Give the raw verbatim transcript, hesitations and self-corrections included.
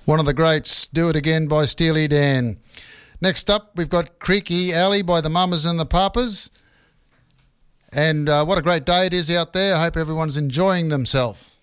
One of the greats, Do It Again by Steely Dan. Next up, we've got Creaky Alley by the Mamas and the Papas. And uh, what a great day it is out there. I hope everyone's enjoying themselves.